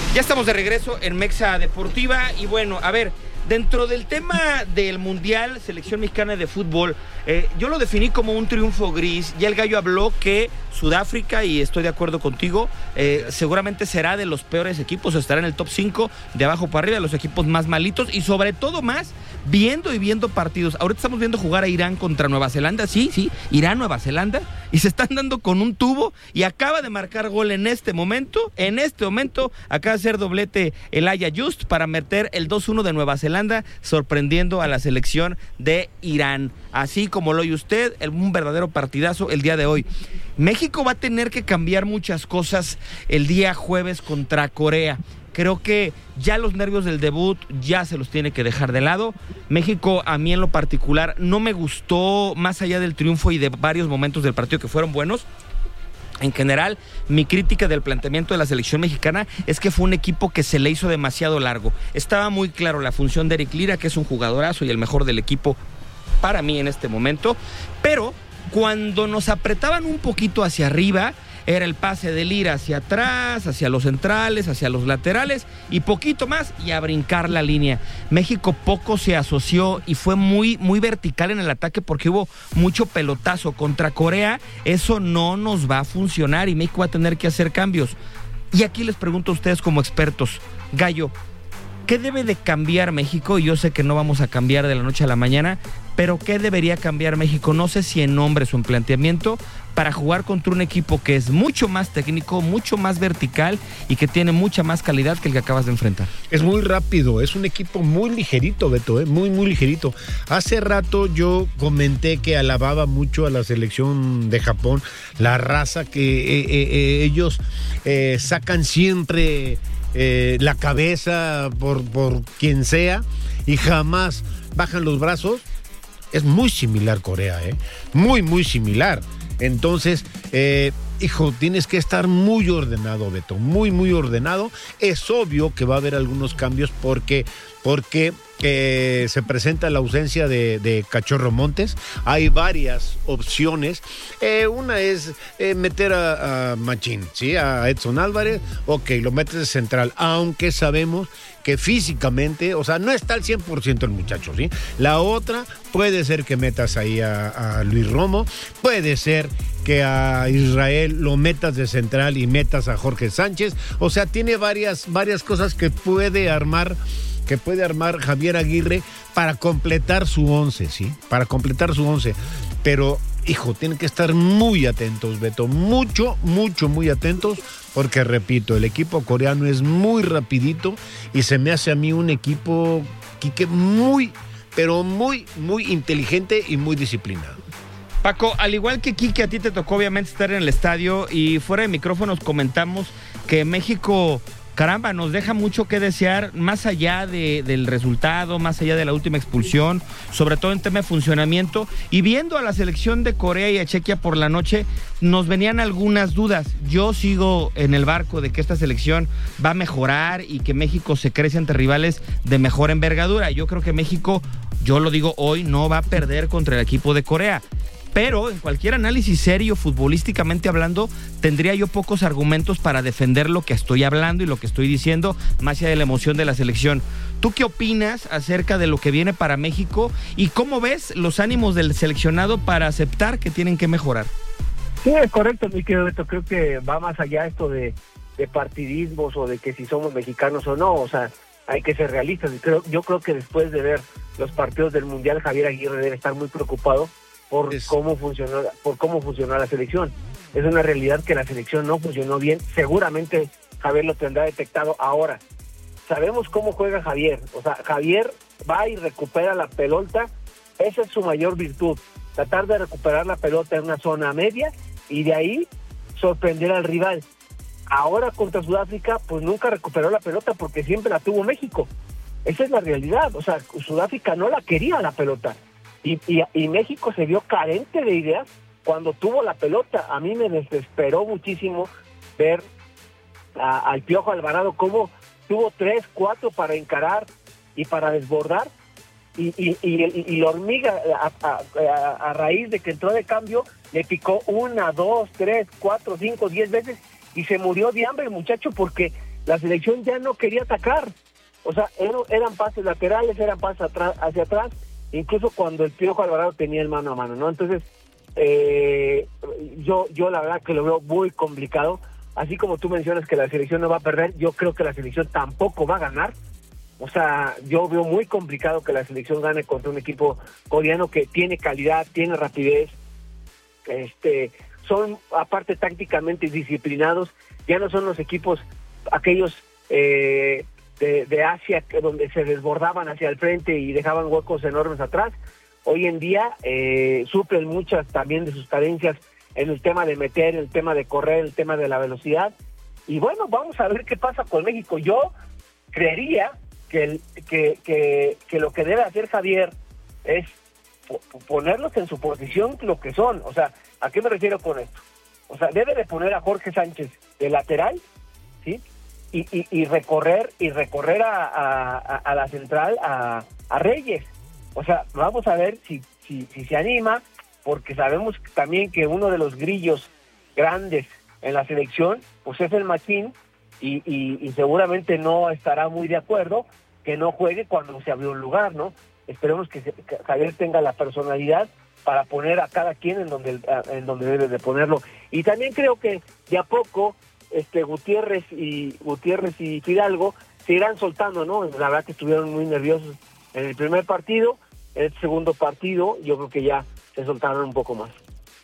Ya estamos de regreso en Mexa Deportiva y bueno, a ver, dentro del tema del Mundial Selección Mexicana de Fútbol, yo lo definí como un triunfo gris. Ya el Gallo habló que Sudáfrica, y estoy de acuerdo contigo, seguramente será de los peores equipos, estará en el top 5 de abajo para arriba, de los equipos más malitos y sobre todo más viendo partidos. Ahorita estamos viendo jugar a Irán contra Nueva Zelanda, sí, Irán-Nueva Zelanda, y se están dando con un tubo y acaba de marcar gol en este momento, acaba de hacer doblete el Aya Just para meter el 2-1 de Nueva Zelanda, sorprendiendo a la selección de Irán. Así como lo oye usted, un verdadero partidazo el día de hoy. México va a tener que cambiar muchas cosas el día jueves contra Corea. Creo que ya los nervios del debut ya se los tiene que dejar de lado. México, a mí en lo particular, no me gustó, más allá del triunfo y de varios momentos del partido que fueron buenos. En general, mi crítica del planteamiento de la selección mexicana es que fue un equipo que se le hizo demasiado largo. Estaba muy claro la función de Eric Lira, que es un jugadorazo y el mejor del equipo para mí en este momento, pero cuando nos apretaban un poquito hacia arriba, era el pase de Lira hacia atrás, hacia los centrales, hacia los laterales y poquito más y a brincar la línea. México poco se asoció y fue muy vertical en el ataque porque hubo mucho pelotazo. Contra Corea eso no nos va a funcionar y México va a tener que hacer cambios. Y aquí les pregunto a ustedes como expertos, Gallo, ¿qué debe de cambiar México? Y yo sé que no vamos a cambiar de la noche a la mañana, pero ¿qué debería cambiar México? No sé si en nombres o en planteamiento, para jugar contra un equipo que es mucho más técnico, mucho más vertical y que tiene mucha más calidad que el que acabas de enfrentar. Es muy rápido, es un equipo muy ligerito, Beto, muy ligerito. Hace rato yo comenté que alababa mucho a la selección de Japón, la raza que ellos sacan siempre la cabeza por quien sea y jamás bajan los brazos. Es muy similar Corea, muy similar. Entonces, tienes que estar muy ordenado, Beto, muy ordenado. Es obvio que va a haber algunos cambios porque se presenta la ausencia de Cachorro Montes. Hay varias opciones. Una es meter a Machín, ¿sí? A Edson Álvarez. Ok, lo metes de central, aunque sabemos que físicamente, o sea, no está al 100% el muchacho, ¿sí? La otra puede ser que metas ahí a Luis Romo, puede ser que a Israel lo metas de central y metas a Jorge Sánchez. O sea, tiene varias cosas que puede armar Javier Aguirre para completar su 11, ¿sí? Para completar su 11. Pero, tienen que estar muy atentos, Beto, muy atentos, porque repito, el equipo coreano es muy rapidito y se me hace a mí un equipo, Quique, muy inteligente y muy disciplinado. Paco, al igual que Quique, a ti te tocó obviamente estar en el estadio y fuera de micrófonos comentamos que México, caramba, nos deja mucho que desear, más allá del resultado, más allá de la última expulsión, sobre todo en tema de funcionamiento. Y viendo a la selección de Corea y a Chequia por la noche, nos venían algunas dudas. Yo sigo en el barco de que esta selección va a mejorar y que México se crece ante rivales de mejor envergadura. Yo creo que México, yo lo digo hoy, no va a perder contra el equipo de Corea. Pero en cualquier análisis serio, futbolísticamente hablando, tendría yo pocos argumentos para defender lo que estoy hablando y lo que estoy diciendo, más allá de la emoción de la selección. ¿Tú qué opinas acerca de lo que viene para México y cómo ves los ánimos del seleccionado para aceptar que tienen que mejorar? Sí, es correcto, mi querido Beto. Creo que va más allá esto de partidismos o de que si somos mexicanos o no. O sea, hay que ser realistas. Yo creo que después de ver los partidos del Mundial, Javier Aguirre debe estar muy preocupado por cómo funcionó la selección. Es una realidad que la selección no funcionó bien. Seguramente Javier lo tendrá detectado ahora. Sabemos cómo juega Javier. O sea, Javier va y recupera la pelota. Esa es su mayor virtud. Tratar de recuperar la pelota en una zona media y de ahí sorprender al rival. Ahora contra Sudáfrica, pues nunca recuperó la pelota porque siempre la tuvo México. Esa es la realidad. O sea, Sudáfrica no la quería la pelota. Y México se vio carente de ideas cuando tuvo la pelota. A mí me desesperó muchísimo ver al Piojo Alvarado cómo tuvo 3, 4 para encarar y para desbordar y la hormiga a raíz de que entró de cambio le picó 1, 2, 3, 4, 5, 10 veces y se murió de hambre el muchacho porque la selección ya no quería atacar. O sea, eran pases laterales, eran pases hacia atrás, incluso cuando el Piojo Alvarado tenía el mano a mano, ¿no? Entonces, yo la verdad que lo veo muy complicado. Así como tú mencionas que la selección no va a perder, yo creo que la selección tampoco va a ganar. O sea, yo veo muy complicado que la selección gane contra un equipo coreano que tiene calidad, tiene rapidez, son aparte tácticamente disciplinados. Ya no son los equipos aquellos de Asia donde se desbordaban hacia el frente y dejaban huecos enormes atrás. Hoy en día suplen muchas también de sus carencias en el tema de meter, el tema de correr, el tema de la velocidad. Y bueno, vamos a ver qué pasa con México. Yo creería que lo que debe hacer Javier es ponerlos en su posición lo que son. O sea, ¿a qué me refiero con esto? O sea, debe de poner a Jorge Sánchez de lateral, ¿sí? Y recorrer a la central a Reyes. O sea, vamos a ver si se anima, porque sabemos también que uno de los grillos grandes en la selección pues es el Machín, y seguramente no estará muy de acuerdo que no juegue cuando se abrió un lugar, ¿no? Esperemos que Javier tenga la personalidad para poner a cada quien en donde debe de ponerlo. Y también creo que de a poco Gutiérrez y Fidalgo se irán soltando, ¿no? La verdad que estuvieron muy nerviosos en el primer partido. En el segundo partido yo creo que ya se soltaron un poco más.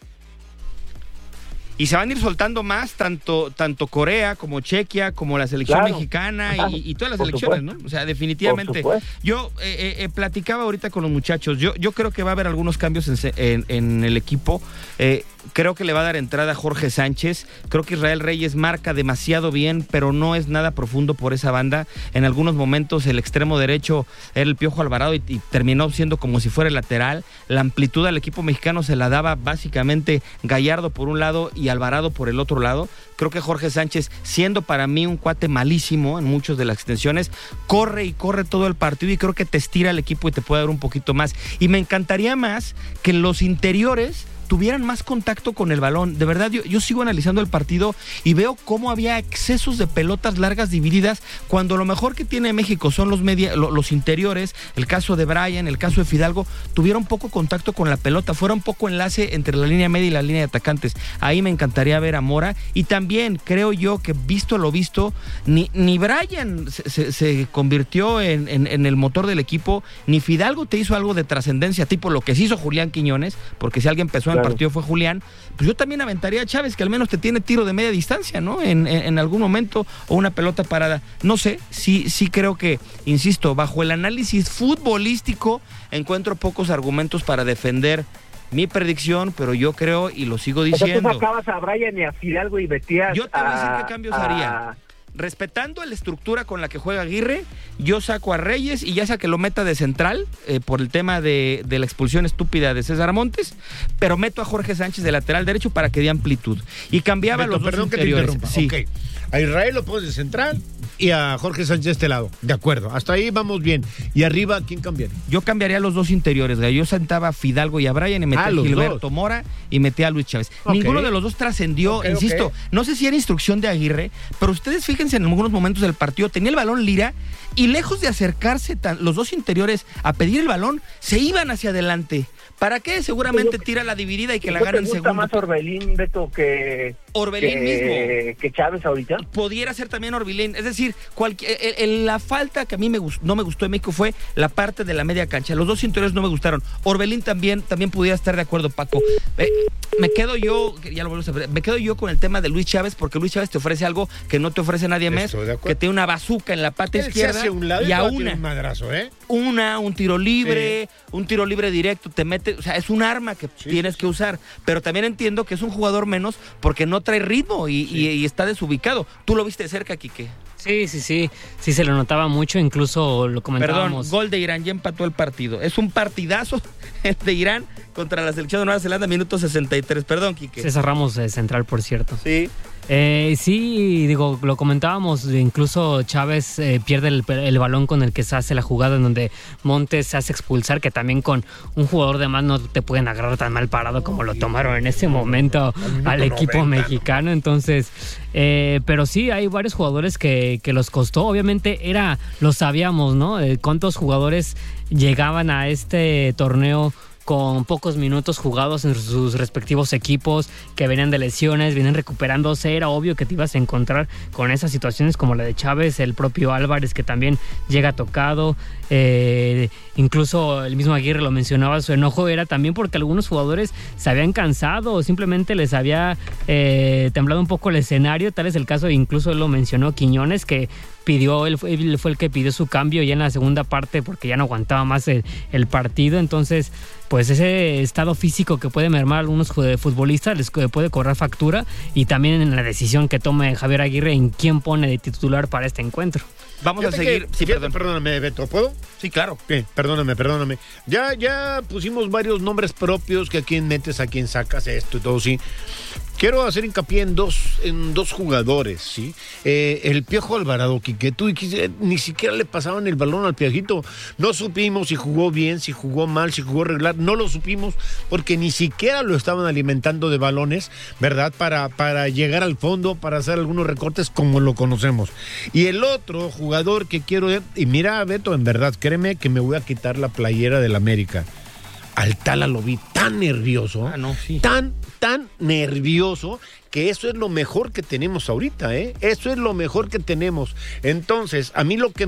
Y se van a ir soltando más tanto Corea como Chequia, como la selección mexicana y todas las selecciones, ¿no? O sea, definitivamente. Yo platicaba ahorita con los muchachos, yo creo que va a haber algunos cambios en el equipo. Creo que le va a dar entrada a Jorge Sánchez. Creo que Israel Reyes marca demasiado bien, pero no es nada profundo por esa banda. En algunos momentos el extremo derecho era el Piojo Alvarado y terminó siendo como si fuera el lateral. La amplitud al equipo mexicano se la daba básicamente Gallardo por un lado y Alvarado por el otro lado. Creo que Jorge Sánchez, siendo para mí un cuate malísimo en muchas de las extensiones, corre todo el partido y creo que te estira el equipo y te puede dar un poquito más. Y me encantaría más que los interiores tuvieran más contacto con el balón. De verdad, yo sigo analizando el partido y veo cómo había excesos de pelotas largas divididas, cuando lo mejor que tiene México son los interiores. El caso de Brian, el caso de Fidalgo, tuvieron poco contacto con la pelota, fueron poco enlace entre la línea media y la línea de atacantes. Ahí me encantaría ver a Mora. Y también creo yo que, visto lo visto, ni Brian se convirtió en el motor del equipo, ni Fidalgo te hizo algo de trascendencia, tipo lo que se hizo Julián Quiñones, porque si alguien empezó el partido fue Julián. Pues yo también aventaría a Chávez, que al menos te tiene tiro de media distancia, ¿no? En algún momento, o una pelota parada. No sé, sí creo que, insisto, bajo el análisis futbolístico, encuentro pocos argumentos para defender mi predicción, pero yo creo, y lo sigo diciendo. O sea, tú sacabas a Brian y a Fidalgo y metías yo te voy a decir qué cambios haría. Respetando la estructura con la que juega Aguirre, yo saco a Reyes y ya sea que lo meta de central por el tema de la expulsión estúpida de César Montes, pero meto a Jorge Sánchez de lateral derecho para que dé amplitud. Y cambiaba los dos interiores. Que te interrumpa. Sí. Okay. A Israel lo pones de central y a Jorge Sánchez de este lado. De acuerdo, hasta ahí vamos bien. ¿Y arriba quién cambiaría? Yo cambiaría a los dos interiores. Yo sentaba a Fidalgo y a Brian y metía a Gilberto Mora y metía a Luis Chávez. Ninguno de los dos trascendió, insisto. No sé si era instrucción de Aguirre, pero ustedes fíjense en algunos momentos del partido, tenía el balón Lira y lejos de acercarse los dos interiores a pedir el balón, se iban hacia adelante. ¿Para qué? Seguramente tira la dividida y que la gana en segundo. ¿Te gusta más Orbelín, Beto, que mismo que Chávez ahorita? Pudiera ser también Orbelín. Es decir, la falta que a mí no me gustó en México fue la parte de la media cancha. Los dos interiores no me gustaron. Orbelín también pudiera estar de acuerdo, Paco. Me quedo yo con el tema de Luis Chávez, porque Luis Chávez te ofrece algo que no te ofrece nadie más, que tiene una bazuca en la pata izquierda y a un madrazo, un tiro libre, un tiro libre directo, te mete, o sea, es un arma que tienes que usar, pero también entiendo que es un jugador menos porque no trae ritmo y está desubicado. ¿Tú lo viste de cerca, Quique? Sí, se lo notaba mucho, incluso lo comentábamos. Perdón, gol de Irán, ya empató el partido. Es un partidazo el de Irán contra la selección de Nueva Zelanda, minuto 63. Perdón, Quique. César Ramos de central, por cierto. Sí, Sí, digo, lo comentábamos, incluso Chávez pierde el balón con el que se hace la jugada en donde Montes se hace expulsar, que también con un jugador de más no te pueden agarrar tan mal parado como lo tomaron en ese momento al equipo mexicano. Entonces, pero sí, hay varios jugadores que los costó. Obviamente lo sabíamos, ¿no? Cuántos jugadores llegaban a este torneo con pocos minutos jugados en sus respectivos equipos, que venían de lesiones, vienen recuperándose. Era obvio que te ibas a encontrar con esas situaciones como la de Chávez, el propio Álvarez, que también llega tocado. Incluso el mismo Aguirre lo mencionaba, su enojo era también porque algunos jugadores se habían cansado o simplemente les había temblado un poco el escenario. Tal es el caso, incluso él lo mencionó, Quiñones, que él fue el que pidió su cambio ya en la segunda parte porque ya no aguantaba más el partido. Entonces, pues ese estado físico que puede mermar a algunos futbolistas les puede cobrar factura, y también en la decisión que tome Javier Aguirre en quién pone de titular para este encuentro. Vamos a seguir. Perdóname, Beto, ¿puedo? Sí, claro. Perdóname. Ya pusimos varios nombres propios, que a quién metes, a quién sacas, esto y todo, sí. Quiero hacer hincapié en dos jugadores, ¿sí? El Piojo Alvarado, Quique, ni siquiera le pasaban el balón al Piojito. No supimos si jugó bien, si jugó mal, si jugó regular. No lo supimos porque ni siquiera lo estaban alimentando de balones, ¿verdad? Para llegar al fondo, para hacer algunos recortes como lo conocemos. Y el otro jugador que quiero... Y mira, Beto, en verdad, créeme que me voy a quitar la playera del América. Al Tala lo vi tan nervioso, sí. tan nervioso, que eso es lo mejor que tenemos ahorita, eso es lo mejor que tenemos. Entonces, a mí lo que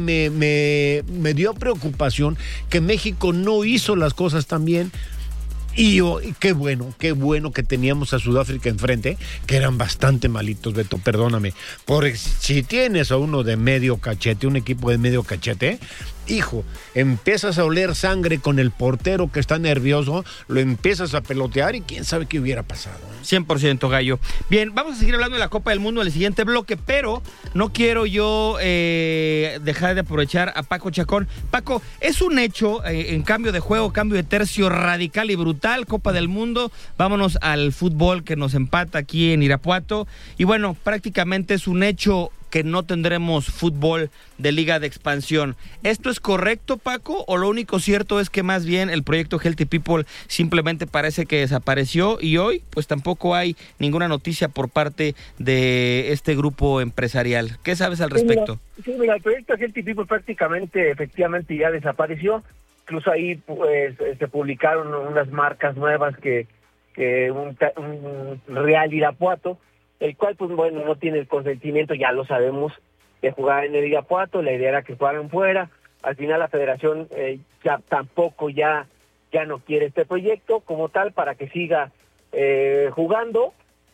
me dio preocupación, que México no hizo las cosas tan bien. Y qué bueno que teníamos a Sudáfrica enfrente, que eran bastante malitos, Beto, perdóname. Porque si tienes a uno de medio cachete, un equipo de medio cachete, hijo, empiezas a oler sangre con el portero que está nervioso, lo empiezas a pelotear y quién sabe qué hubiera pasado. 100%, Gallo. Bien, vamos a seguir hablando de la Copa del Mundo en el siguiente bloque, pero no quiero yo dejar de aprovechar a Paco Chacón. Paco, es un hecho, en cambio de juego, cambio de tercio radical y brutal, Copa del Mundo. Vámonos al fútbol que nos empata aquí en Irapuato. Y bueno, prácticamente es un hecho que no tendremos fútbol de Liga de Expansión. ¿Esto es correcto, Paco? ¿O lo único cierto es que más bien el proyecto Healthy People simplemente parece que desapareció y hoy pues tampoco hay ninguna noticia por parte de este grupo empresarial? ¿Qué sabes al respecto? Mira, el proyecto Healthy People prácticamente, efectivamente ya desapareció. Incluso ahí pues, se publicaron unas marcas nuevas que un Real Irapuato, el cual, pues bueno, no tiene el consentimiento, ya lo sabemos, de jugar en el Irapuato. La idea era que jugaran fuera. Al final la federación ya tampoco ya no quiere este proyecto como tal para que siga jugando.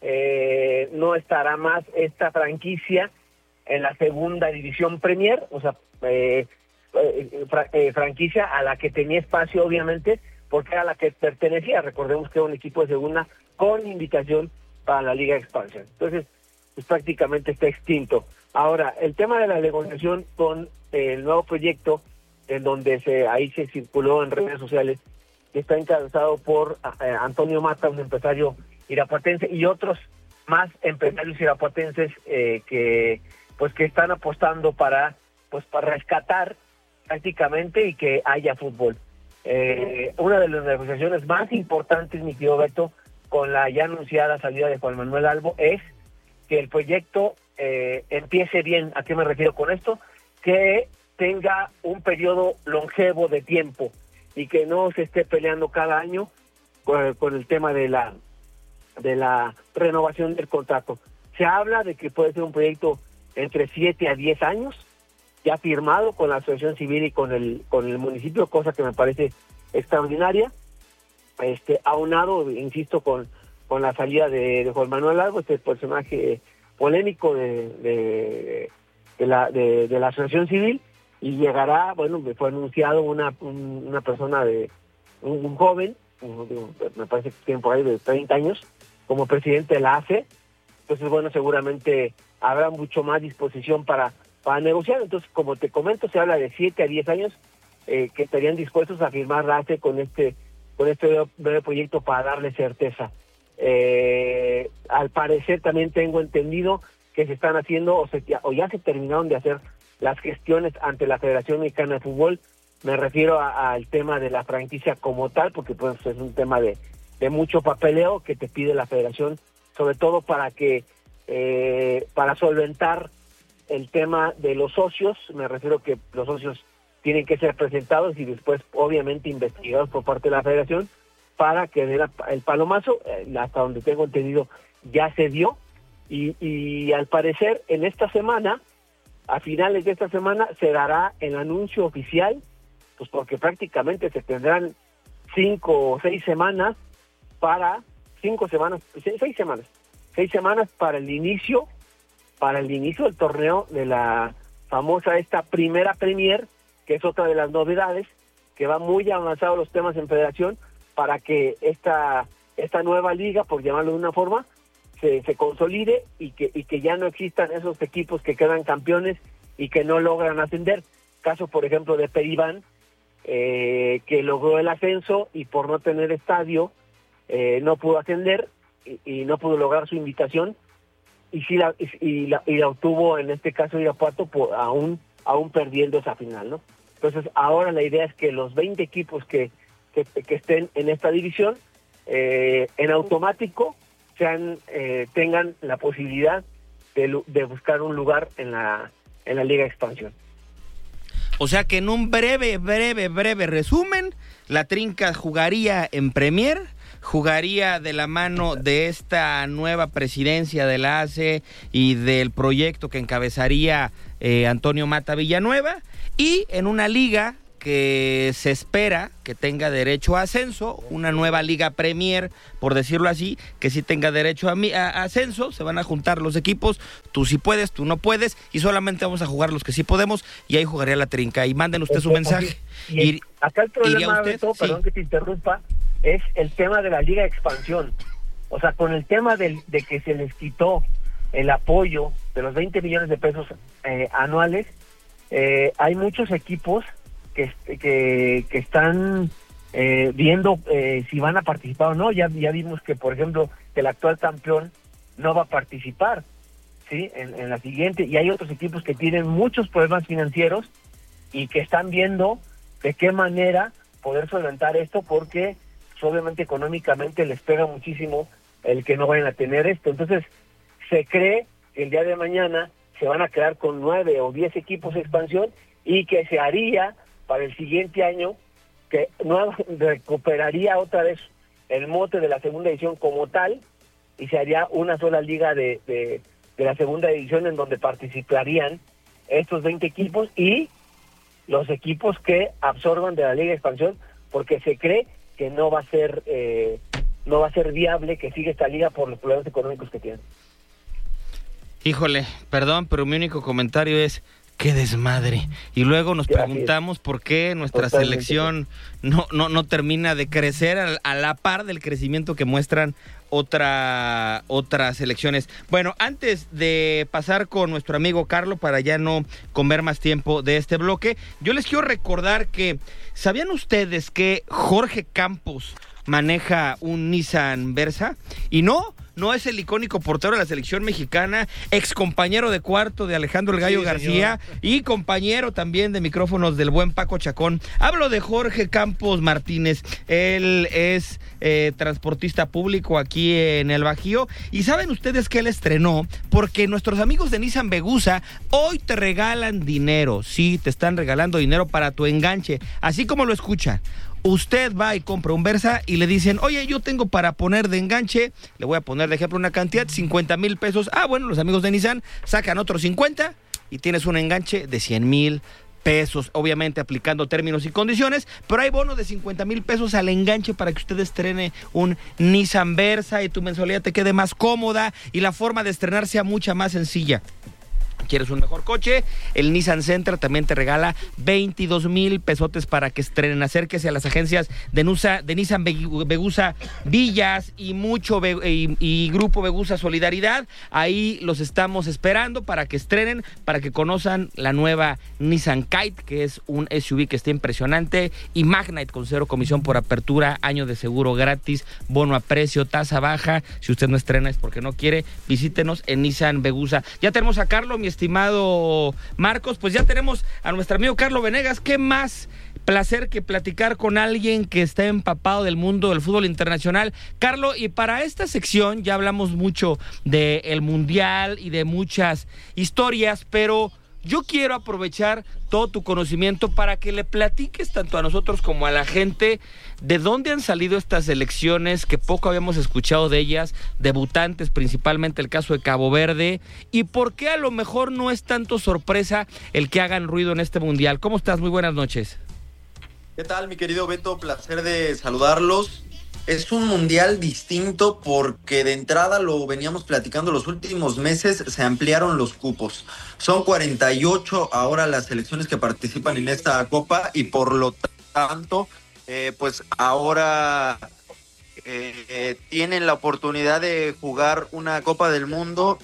No estará más esta franquicia en la segunda división Premier, o sea, franquicia a la que tenía espacio, obviamente, porque era la que pertenecía. Recordemos que era un equipo de segunda con invitación para la Liga de Expansión. Entonces, pues prácticamente está extinto. Ahora, el tema de la negociación con el nuevo proyecto, en donde ahí se circuló en redes sociales, que está encabezado por Antonio Mata, un empresario irapuatense, y otros más empresarios irapuatenses que están apostando para rescatar prácticamente y que haya fútbol. Una de las negociaciones más importantes, mi querido Beto, con la ya anunciada salida de Juan Manuel Albo, es que el proyecto empiece bien. ¿A qué me refiero con esto? Que tenga un periodo longevo de tiempo y que no se esté peleando cada año con el tema de la renovación del contrato. Se habla de que puede ser un proyecto entre 7 a 10 años, ya firmado con la asociación civil y con el municipio, cosa que me parece extraordinaria. Aunado, insisto, con la salida de Juan Manuel Albo, este personaje polémico de la asociación civil, y llegará, bueno, fue anunciado una persona un joven, me parece que tiene por ahí de 30 años, como presidente de la ACE. Entonces, bueno, seguramente habrá mucho más disposición para negociar. Entonces, como te comento, se habla de 7 a 10 años que estarían dispuestos a firmar la ACE con este breve proyecto para darle certeza. Al parecer también tengo entendido que se están haciendo o ya se terminaron de hacer las gestiones ante la Federación Mexicana de Fútbol. Me refiero al tema de la franquicia como tal, porque pues es un tema de mucho papeleo que te pide la Federación, sobre todo para solventar el tema de los socios. Me refiero que los socios tienen que ser presentados y después obviamente investigados por parte de la Federación para que den el palomazo. Hasta donde tengo entendido ya se dio, y al parecer en esta semana, a finales de esta semana, se dará el anuncio oficial, pues porque prácticamente se tendrán 5 o 6 semanas para 6 semanas para el inicio del torneo de la famosa esta primera Premier, que es otra de las novedades, que va muy avanzados los temas en Federación para que esta nueva liga, por llamarlo de una forma, se consolide y que ya no existan esos equipos que quedan campeones y que no logran ascender. Caso, por ejemplo, de Peribán, que logró el ascenso y por no tener estadio no pudo ascender y no pudo lograr su invitación, y la obtuvo, en este caso Irapuato, aún perdiendo esa final, ¿no? Entonces ahora la idea es que los 20 equipos que estén en esta división en automático tengan la posibilidad de buscar un lugar en la Liga de Expansión. O sea que en un breve resumen, la Trinca jugaría en Premier, jugaría de la mano de esta nueva presidencia de la ACE y del proyecto que encabezaría Antonio Mata Villanueva, y en una liga que se espera que tenga derecho a ascenso, una nueva Liga Premier, por decirlo así, que sí tenga derecho a ascenso. Se van a juntar los equipos, tú sí puedes, tú no puedes, y solamente vamos a jugar los que sí podemos, y ahí jugaría la Trinca. Y manden usted su mensaje. Y acá el problema, usted, Beto, perdón que te interrumpa, es el tema de la Liga de Expansión. O sea, con el tema de que se les quitó el apoyo de los 20 millones de pesos anuales, hay muchos equipos que están viendo si van a participar o no. Ya vimos que, por ejemplo, que el actual campeón no va a participar, ¿sí? En la siguiente, y hay otros equipos que tienen muchos problemas financieros y que están viendo de qué manera poder solventar esto, porque pues, obviamente económicamente les pega muchísimo el que no vayan a tener esto. Entonces se cree que el día de mañana se van a quedar con 9 o 10 equipos de expansión, y que se haría para el siguiente año, que no recuperaría otra vez el mote de la segunda edición como tal, y se haría una sola liga de la segunda edición, en donde participarían estos 20 equipos y los equipos que absorban de la Liga de Expansión, porque se cree que no va a ser viable que siga esta liga por los problemas económicos que tiene. Híjole, perdón, pero mi único comentario es: ¡qué desmadre! Y luego nos preguntamos por qué nuestra selección no termina de crecer a la par del crecimiento que muestran otras selecciones. Bueno, antes de pasar con nuestro amigo Carlos, para ya no comer más tiempo de este bloque, yo les quiero recordar que, ¿sabían ustedes que Jorge Campos maneja un Nissan Versa? Y no es el icónico portero de la selección mexicana, ex compañero de cuarto de Alejandro el Gallo García, y compañero también de micrófonos del buen Paco Chacón. Hablo de Jorge Campos Martínez. Él es transportista público aquí en el Bajío, y saben ustedes que él estrenó, porque nuestros amigos de Nissan Vegusa hoy te regalan dinero. Sí, te están regalando dinero para tu enganche, así como lo escucha. Usted va y compra un Versa y le dicen: oye, yo tengo para poner de enganche, le voy a poner de ejemplo una cantidad, 50,000 pesos. Ah, bueno, los amigos de Nissan sacan otros 50 y tienes un enganche de 100,000 pesos, obviamente aplicando términos y condiciones, pero hay bono de 50,000 pesos al enganche para que usted estrene un Nissan Versa y tu mensualidad te quede más cómoda y la forma de estrenar sea mucha más sencilla. quieres un mejor coche, el Nissan Center también te regala 22,000 pesotes para que estrenen. Acérquese a las agencias de Nissan Vegusa Villas y Grupo Vegusa Solidaridad. Ahí los estamos esperando para que estrenen, para que conozcan la nueva Nissan Kite, que es un SUV que está impresionante, y Magnite con 0 comisión por apertura, año de seguro gratis, bono a precio, tasa baja. Si usted no estrena es porque no quiere. Visítenos en Nissan Vegusa. Ya tenemos a Carlos, mi estimado Marcos, pues ya tenemos a nuestro amigo Carlos Venegas. ¿Qué más placer que platicar con alguien que está empapado del mundo del fútbol internacional? Carlos, y para esta sección ya hablamos mucho del Mundial y de muchas historias, pero yo quiero aprovechar todo tu conocimiento para que le platiques tanto a nosotros como a la gente de dónde han salido estas selecciones que poco habíamos escuchado de ellas, debutantes, principalmente el caso de Cabo Verde, y por qué a lo mejor no es tanto sorpresa el que hagan ruido en este Mundial. ¿Cómo estás? Muy buenas noches. ¿Qué tal, mi querido Beto? Placer de saludarlos. Es un mundial distinto porque de entrada lo veníamos platicando los últimos meses, se ampliaron los cupos. Son 48 ahora las selecciones que participan en esta copa y por lo tanto, pues ahora tienen la oportunidad de jugar una Copa del Mundo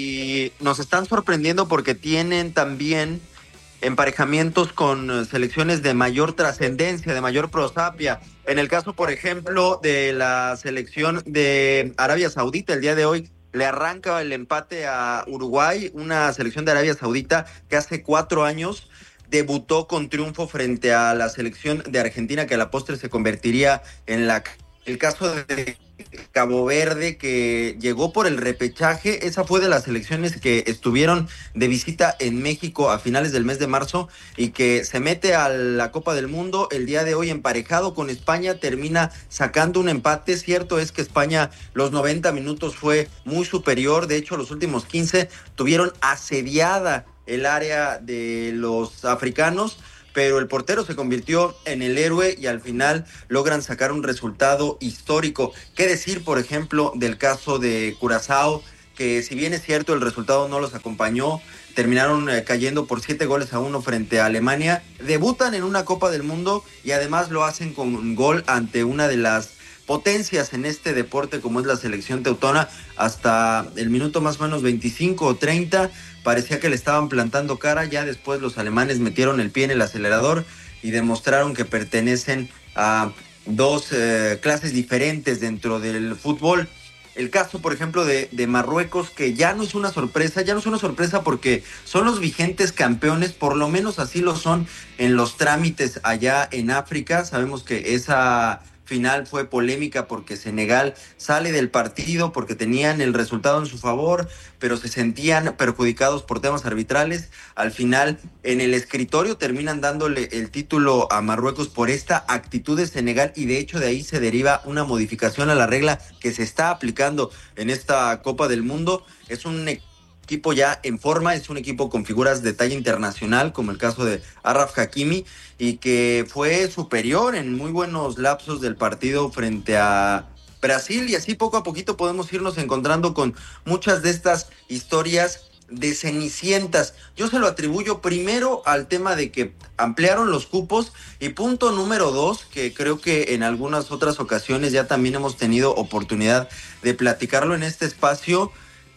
y nos están sorprendiendo porque tienen también emparejamientos con selecciones de mayor trascendencia, de mayor prosapia. En el caso, por ejemplo, de la selección de Arabia Saudita, el día de hoy le arranca el empate a Uruguay, una selección de Arabia Saudita que hace 4 años debutó con triunfo frente a la selección de Argentina, que a la postre se convertiría en el caso de Cabo Verde, que llegó por el repechaje. Esa fue de las selecciones que estuvieron de visita en México a finales del mes de marzo y que se mete a la Copa del Mundo. El día de hoy, emparejado con España, termina sacando un empate. Cierto es que España los 90 minutos fue muy superior. De hecho, los últimos 15 tuvieron asediada el área de los africanos, pero el portero se convirtió en el héroe y al final logran sacar un resultado histórico. ¿Qué decir, por ejemplo, del caso de Curazao? Que si bien es cierto el resultado no los acompañó, terminaron cayendo por 7-1 frente a Alemania. Debutan en una Copa del Mundo y además lo hacen con un gol ante una de las potencias en este deporte como es la selección teutona. Hasta el minuto más o menos 25 o 30 parecía que le estaban plantando cara. Ya después los alemanes metieron el pie en el acelerador y demostraron que pertenecen a dos clases diferentes dentro del fútbol. El caso, por ejemplo, de Marruecos, que ya no es una sorpresa porque son los vigentes campeones, por lo menos así lo son en los trámites allá en África. Sabemos que esa final fue polémica porque Senegal sale del partido porque tenían el resultado en su favor, pero se sentían perjudicados por temas arbitrales. Al final, en el escritorio terminan dándole el título a Marruecos por esta actitud de Senegal y de hecho de ahí se deriva una modificación a la regla que se está aplicando en esta Copa del Mundo. Es un equipo ya en forma, es un equipo con figuras de talla internacional, como el caso de Achraf Hakimi, y que fue superior en muy buenos lapsos del partido frente a Brasil, y así poco a poquito podemos irnos encontrando con muchas de estas historias de cenicientas. Yo se lo atribuyo primero al tema de que ampliaron los cupos y punto número 2, que creo que en algunas otras ocasiones ya también hemos tenido oportunidad de platicarlo en este espacio.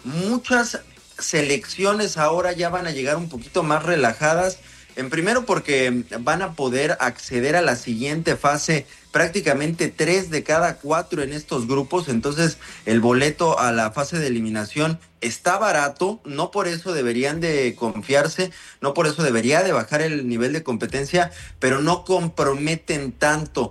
Muchas selecciones ahora ya van a llegar un poquito más relajadas, en primero porque van a poder acceder a la siguiente fase prácticamente 3 de cada 4 en estos grupos, entonces el boleto a la fase de eliminación está barato, no por eso deberían de confiarse, no por eso debería de bajar el nivel de competencia, pero no comprometen tanto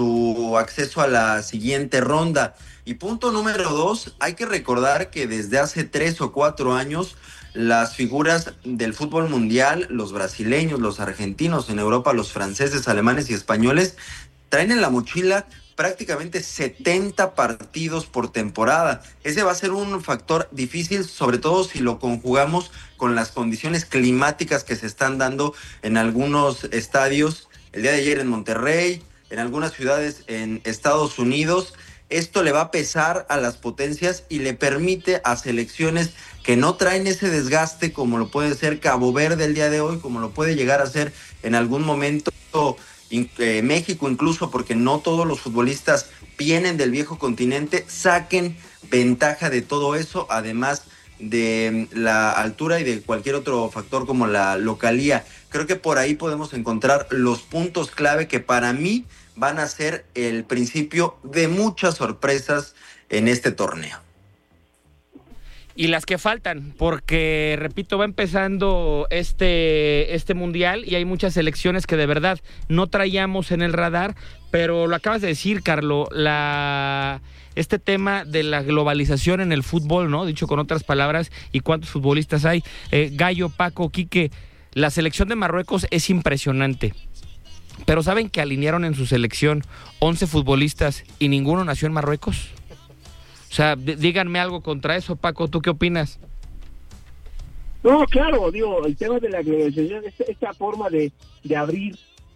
su acceso a la siguiente ronda. Y punto número 2, hay que recordar que desde hace 3 o 4 años las figuras del fútbol mundial, los brasileños, los argentinos, en Europa los franceses, alemanes y españoles, traen en la mochila prácticamente 70 partidos por temporada. Ese va a ser un factor difícil, sobre todo si lo conjugamos con las condiciones climáticas que se están dando en algunos estadios. El día de ayer en Monterrey, en algunas ciudades en Estados Unidos, esto le va a pesar a las potencias y le permite a selecciones que no traen ese desgaste, como lo puede ser Cabo Verde el día de hoy, como lo puede llegar a ser en algún momento México incluso, porque no todos los futbolistas vienen del viejo continente, saquen ventaja de todo eso, además de la altura y de cualquier otro factor como la localía. Creo que por ahí podemos encontrar los puntos clave que para mí van a ser el principio de muchas sorpresas en este torneo. Y las que faltan, porque, repito, va empezando este mundial y hay muchas selecciones que de verdad no traíamos en el radar, pero lo acabas de decir, Carlo, este tema de la globalización en el fútbol, ¿no? Dicho con otras palabras, y cuántos futbolistas hay. Gallo, Paco, Quique, la selección de Marruecos es impresionante, pero ¿saben que alinearon en su selección 11 futbolistas y ninguno nació en Marruecos? O sea, díganme algo contra eso, Paco, ¿tú qué opinas? No, claro, digo, el tema de la globalización, esta forma de abrir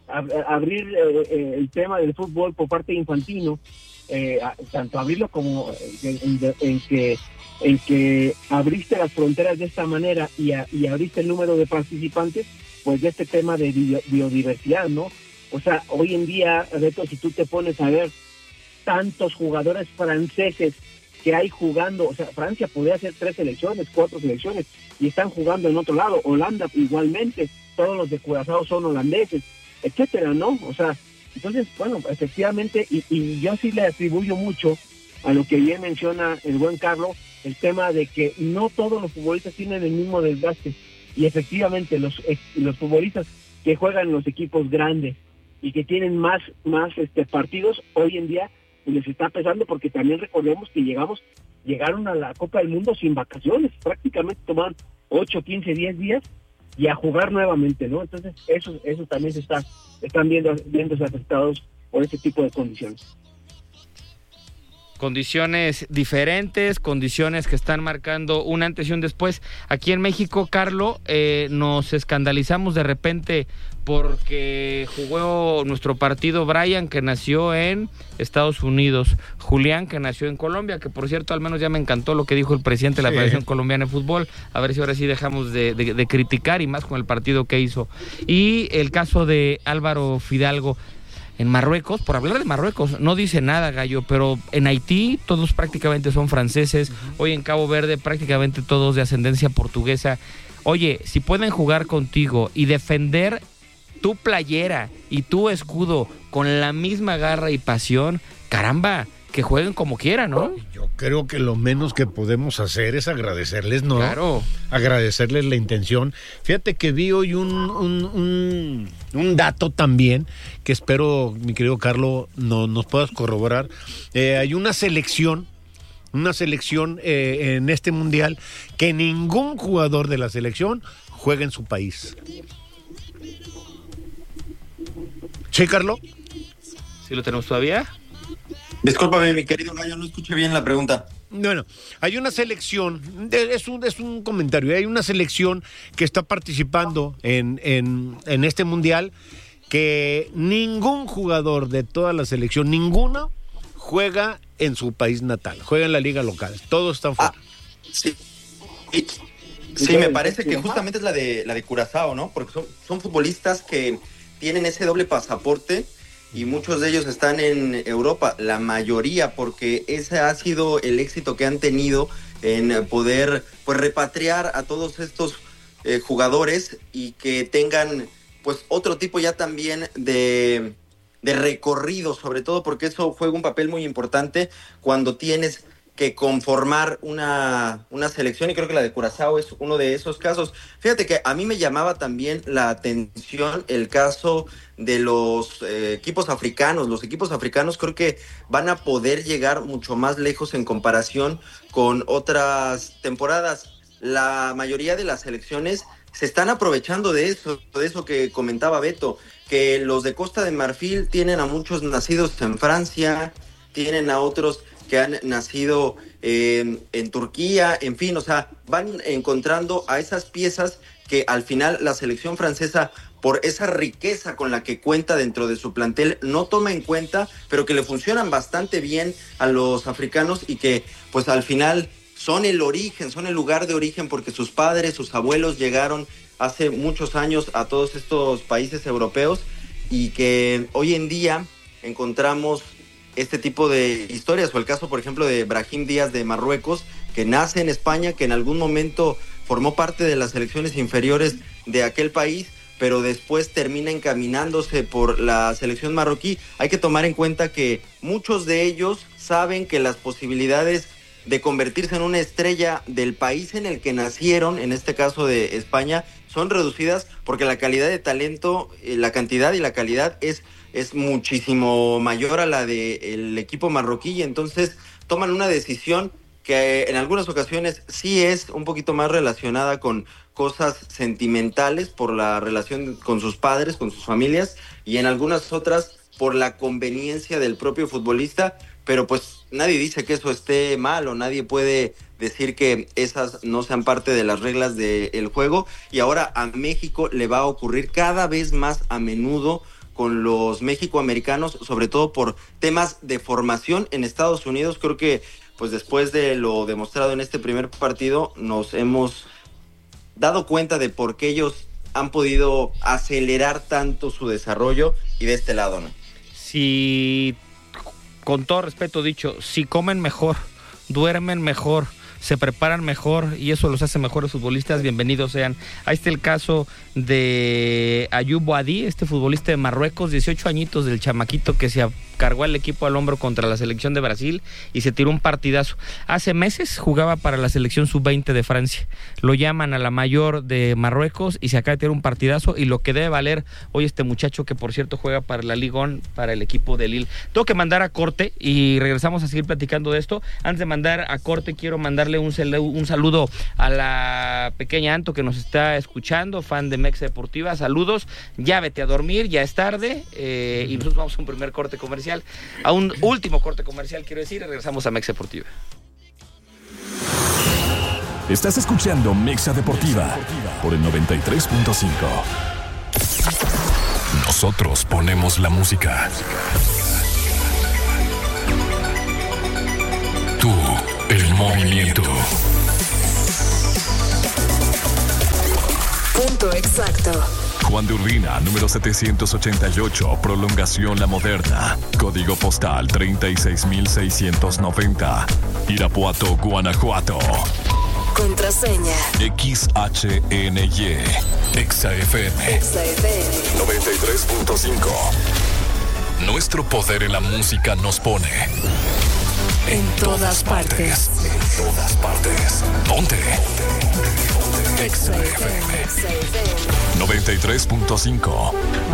el tema del fútbol por parte de Infantino, tanto abrirlo como en que abriste las fronteras de esta manera y abriste el número de participantes, pues de este tema de biodiversidad, ¿no? O sea, hoy en día, Beto, si tú te pones a ver tantos jugadores franceses que hay jugando, o sea, Francia podría hacer 3 selecciones, 4 selecciones, y están jugando en otro lado, Holanda igualmente, todos los de Curazao son holandeses, etcétera, ¿no? O sea, entonces, bueno, efectivamente, y yo sí le atribuyo mucho a lo que bien menciona el buen Carlos, el tema de que no todos los futbolistas tienen el mismo desgaste, y efectivamente los futbolistas que juegan en los equipos grandes y que tienen más partidos, hoy en día les está pesando, porque también recordemos que llegaron a la Copa del Mundo sin vacaciones, prácticamente tomaron 8, 15, 10 días y a jugar nuevamente, ¿no? Entonces eso también están viéndose afectados por ese tipo de condiciones. Condiciones diferentes, condiciones que están marcando un antes y un después. Aquí en México, Carlo, nos escandalizamos de repente porque jugó nuestro partido Brian, que nació en Estados Unidos, Julián, que nació en Colombia, que por cierto, al menos ya me encantó lo que dijo el presidente de la Federación Colombiana de Fútbol, a ver si ahora sí dejamos de criticar, y más con el partido que hizo. Y el caso de Álvaro Fidalgo en Marruecos, por hablar de Marruecos, no dice nada, Gallo, pero en Haití todos prácticamente son franceses, hoy en Cabo Verde prácticamente todos de ascendencia portuguesa. Oye, si pueden jugar contigo y defender tu playera y tu escudo con la misma garra y pasión, caramba, que jueguen como quieran, ¿no? Yo creo que lo menos que podemos hacer es agradecerles, ¿no? Claro. Agradecerles la intención. Fíjate que vi hoy un dato también que espero, mi querido Carlos, nos puedas corroborar. Hay una selección en este mundial que ningún jugador de la selección juega en su país. ¿Sí, Carlos? ¿Sí lo tenemos todavía? Discúlpame, mi querido Gallo, no escuché bien la pregunta. Bueno, hay una selección, es un comentario, hay una selección que está participando en este mundial que ningún jugador de toda la selección, ninguno, juega en su país natal, juega en la liga local, todos están fuera. Sí. Sí, me parece que justamente es la de Curazao, ¿no? Porque son futbolistas que tienen ese doble pasaporte y muchos de ellos están en Europa, la mayoría, porque ese ha sido el éxito que han tenido en poder pues repatriar a todos estos jugadores y que tengan pues otro tipo ya también de recorrido, sobre todo porque eso juega un papel muy importante cuando tienes que conformar una selección, y creo que la de Curazao es uno de esos casos. Fíjate que a mí me llamaba también la atención el caso de los equipos africanos. Los equipos africanos creo que van a poder llegar mucho más lejos en comparación con otras temporadas. La mayoría de las selecciones se están aprovechando de eso que comentaba Beto, que los de Costa de Marfil tienen a muchos nacidos en Francia, tienen a otros que han nacido en Turquía, en fin, o sea, van encontrando a esas piezas que al final la selección francesa, por esa riqueza con la que cuenta dentro de su plantel, no toma en cuenta, pero que le funcionan bastante bien a los africanos y que pues al final son el origen, son el lugar de origen, porque sus padres, sus abuelos llegaron hace muchos años a todos estos países europeos, y que hoy en día encontramos este tipo de historias, o el caso por ejemplo de Brahim Díaz de Marruecos, que nace en España, que en algún momento formó parte de las selecciones inferiores de aquel país, pero después termina encaminándose por la selección marroquí. Hay que tomar en cuenta que muchos de ellos saben que las posibilidades de convertirse en una estrella del país en el que nacieron, en este caso de España, son reducidas, porque la calidad de talento, la cantidad y la calidad es muchísimo mayor a la del equipo marroquí, y entonces toman una decisión que en algunas ocasiones sí es un poquito más relacionada con cosas sentimentales por la relación con sus padres, con sus familias, y en algunas otras por la conveniencia del propio futbolista, pero pues nadie dice que eso esté mal, o nadie puede decir que esas no sean parte de las reglas del juego. Y ahora a México le va a ocurrir cada vez más a menudo con los mexicoamericanos, sobre todo por temas de formación en Estados Unidos. Creo que pues después de lo demostrado en este primer partido nos hemos dado cuenta de por qué ellos han podido acelerar tanto su desarrollo, y de este lado no. Si, con todo respeto dicho, si comen mejor, duermen mejor, se preparan mejor y eso los hace mejores futbolistas, bienvenidos sean. Ahí está el caso de Ayoub Boadi, este futbolista de Marruecos, 18 añitos, del chamaquito que se cargó al equipo al hombro contra la selección de Brasil y se tiró un partidazo. Hace meses jugaba para la selección sub-20 de Francia. Lo llaman a la mayor de Marruecos y se acaba de tirar un partidazo, y lo que debe valer hoy este muchacho, que por cierto juega para la Ligue 1, para el equipo de Lille. Tengo que mandar a corte y regresamos a seguir platicando de esto. Antes de mandar a corte, quiero mandarle un saludo a la pequeña Anto, que nos está escuchando, fan de Mexa Deportiva. Saludos, ya vete a dormir, ya es tarde, y nosotros vamos a un primer corte comercial, a un último corte comercial, quiero decir, y regresamos a Mexa Deportiva. Estás escuchando Mexa Deportiva por el 93.5. Nosotros ponemos la música. Tú, el movimiento. Punto exacto. Juan de Urbina, número 788, prolongación La Moderna. Código postal 36690. Irapuato, Guanajuato. Contraseña XHNY. XFM 93.5. Nuestro poder en la música nos pone en todas partes. En todas partes. Ponte. XFM 93.5.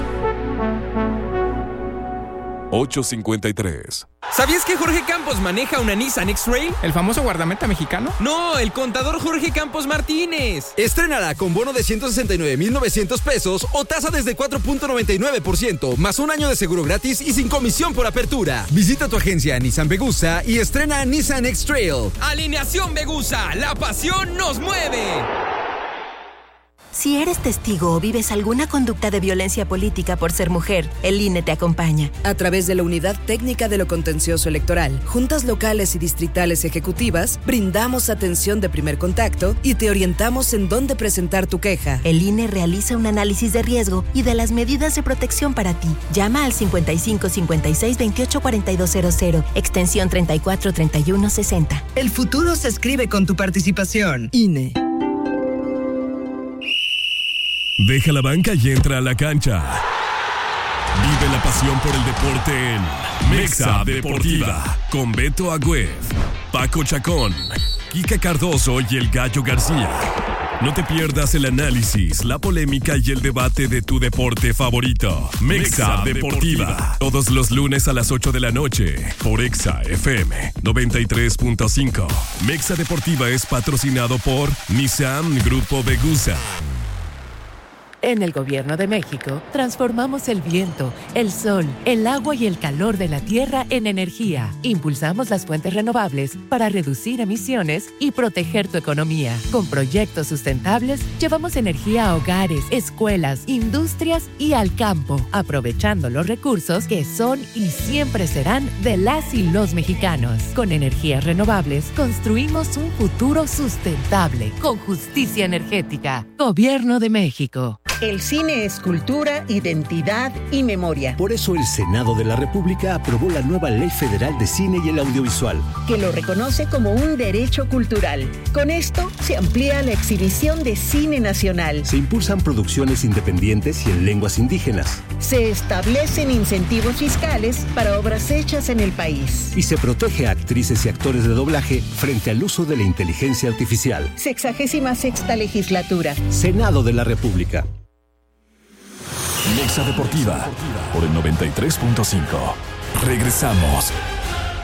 8:53. ¿Sabías que Jorge Campos maneja una Nissan X-Trail? ¿El famoso guardameta mexicano? No, el contador Jorge Campos Martínez. Estrénala con bono de 169,900 pesos o tasa desde 4.99%, más un año de seguro gratis y sin comisión por apertura. Visita tu agencia Nissan Vegusa y estrena Nissan X-Trail. Alineación Vegusa, la pasión nos mueve. Si eres testigo o vives alguna conducta de violencia política por ser mujer, el INE te acompaña. A través de la Unidad Técnica de lo Contencioso Electoral, juntas locales y distritales ejecutivas, brindamos atención de primer contacto y te orientamos en dónde presentar tu queja. El INE realiza un análisis de riesgo y de las medidas de protección para ti. Llama al 55 56 28 4200, extensión 34 31 60. El futuro se escribe con tu participación. INE. Deja la banca y entra a la cancha. Vive la pasión por el deporte en Mexa Deportiva, con Beto Agüed, Paco Chacón, Kika Cardoso y el Gallo García. No te pierdas el análisis, la polémica y el debate de tu deporte favorito. Mexa Deportiva, todos los lunes a las 8 de la noche, por Exa FM 93.5. Mexa Deportiva es patrocinado por Nissan Grupo Vegusa. En el Gobierno de México, transformamos el viento, el sol, el agua y el calor de la tierra en energía. Impulsamos las fuentes renovables para reducir emisiones y proteger tu economía. Con proyectos sustentables, llevamos energía a hogares, escuelas, industrias y al campo, aprovechando los recursos que son y siempre serán de las y los mexicanos. Con energías renovables, construimos un futuro sustentable, con justicia energética. Gobierno de México. El cine es cultura, identidad y memoria. Por eso el Senado de la República aprobó la nueva Ley Federal de Cine y el Audiovisual, que lo reconoce como un derecho cultural. Con esto se amplía la exhibición de cine nacional. Se impulsan producciones independientes y en lenguas indígenas. Se establecen incentivos fiscales para obras hechas en el país. Y se protege a actrices y actores de doblaje frente al uso de la inteligencia artificial. 66ª legislatura. Senado de la República. Mexa Deportiva por el 93.5. Regresamos.